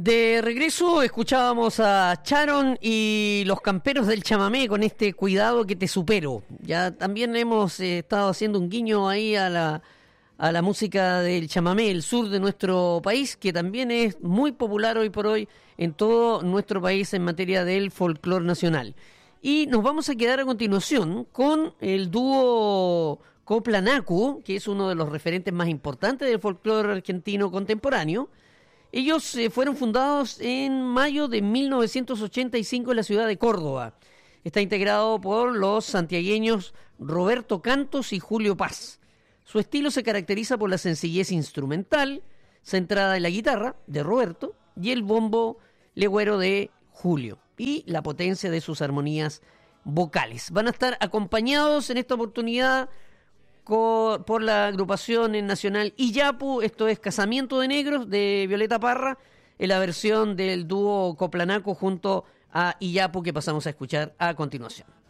De regreso escuchábamos a Sharon y los Camperos del Chamamé con este Cuidado que te supero. Ya también hemos estado haciendo un guiño ahí a la música del chamamé, el sur de nuestro país, que también es muy popular hoy por hoy en todo nuestro país en materia del folclore nacional. Y nos vamos a quedar a continuación con el dúo Copla Nacu, que es uno de los referentes más importantes del folclore argentino contemporáneo. Ellos fueron fundados en mayo de 1985 en la ciudad de Córdoba. Está integrado por los santiagueños Roberto Cantos y Julio Paz. Su estilo se caracteriza por la sencillez instrumental, centrada en la guitarra de Roberto y el bombo legüero de Julio, y la potencia de sus armonías vocales. Van a estar acompañados en esta oportunidad por la agrupación nacional Iyapu. Esto es Casamiento de Negros de Violeta Parra, en la versión del dúo Copla Nacu junto a Iyapu, que pasamos a escuchar a continuación.